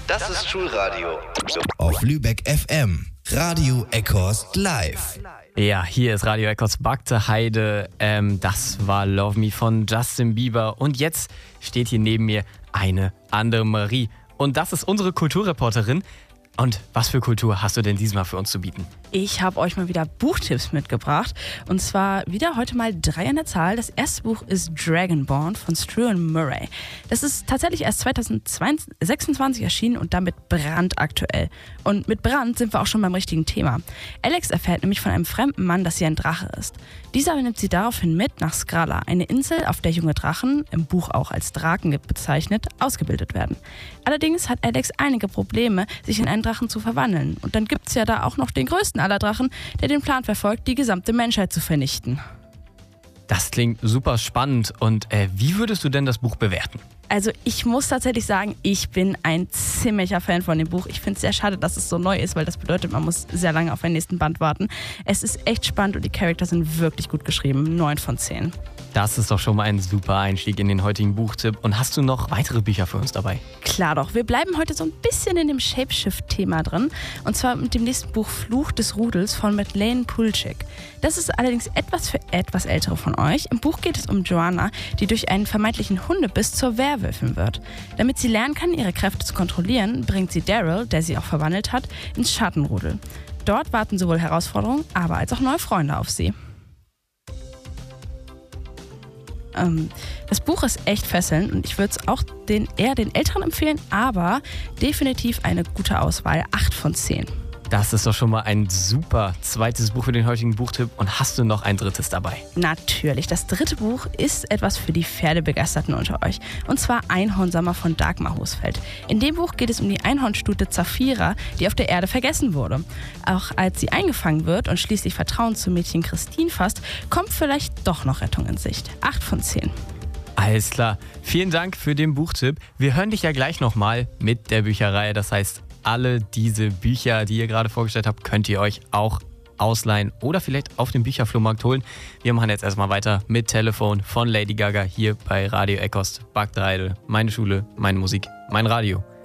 Das ist Schulradio. Auf Lübeck FM. Radio Eckhorst live. Ja, hier ist Radio Eckhorst Bagte Heide. Das war Love Me von Justin Bieber. Und jetzt steht hier neben mir eine andere Marie. Und das ist unsere Kulturreporterin. Und was für Kultur hast du denn diesmal für uns zu bieten? Ich habe euch mal wieder Buchtipps mitgebracht. Und zwar wieder heute mal 3 an der Zahl. Das erste Buch ist Dragonborn von Struan Murray. Das ist tatsächlich erst 2026 erschienen und damit brandaktuell. Und mit Brand sind wir auch schon beim richtigen Thema. Alex erfährt nämlich von einem fremden Mann, dass sie ein Drache ist. Dieser nimmt sie daraufhin mit nach Skrala, eine Insel, auf der junge Drachen, im Buch auch als Draken bezeichnet, ausgebildet werden. Allerdings hat Alex einige Probleme, sich in einen Drachen zu verwandeln. Und dann gibt's ja da auch noch den größten aller Drachen, der den Plan verfolgt, die gesamte Menschheit zu vernichten. Das klingt super spannend. Und wie würdest du denn das Buch bewerten? Also ich muss tatsächlich sagen, ich bin ein ziemlicher Fan von dem Buch. Ich finde es sehr schade, dass es so neu ist, weil das bedeutet, man muss sehr lange auf den nächsten Band warten. Es ist echt spannend und die Charakter sind wirklich gut geschrieben. 9 von 10. Das ist doch schon mal ein super Einstieg in den heutigen Buchtipp. Und hast du noch weitere Bücher für uns dabei? Klar doch. Wir bleiben heute so ein bisschen in dem Shapeshift-Thema drin. Und zwar mit dem nächsten Buch Fluch des Rudels von Madeleine Pulchik. Das ist allerdings etwas für etwas Ältere von euch. Im Buch geht es um Joanna, die durch einen vermeintlichen Hundebiss zur Werwölfin wird. Damit sie lernen kann, ihre Kräfte zu kontrollieren, bringt sie Daryl, der sie auch verwandelt hat, ins Schattenrudel. Dort warten sowohl Herausforderungen, aber als auch neue Freunde auf sie. Das Buch ist echt fesselnd und ich würde es auch eher den Älteren empfehlen, aber definitiv eine gute Auswahl. 8 von 10. Das ist doch schon mal ein super zweites Buch für den heutigen Buchtipp. Und hast du noch ein drittes dabei? Natürlich. Das dritte Buch ist etwas für die Pferdebegeisterten unter euch. Und zwar Einhornsammer von Dagmar Husfeld. In dem Buch geht es um die Einhornstute Zafira, die auf der Erde vergessen wurde. Auch als sie eingefangen wird und schließlich Vertrauen zum Mädchen Christine fasst, kommt vielleicht doch noch Rettung in Sicht. 8 von 10. Alles klar. Vielen Dank für den Buchtipp. Wir hören dich ja gleich nochmal mit der Bücherei. Das heißt, alle diese Bücher, die ihr gerade vorgestellt habt, könnt ihr euch auch ausleihen oder vielleicht auf dem Bücherflohmarkt holen. Wir machen jetzt erstmal weiter mit Telefon von Lady Gaga hier bei Radio Eckhorst Bagte Heide. Meine Schule, meine Musik, mein Radio.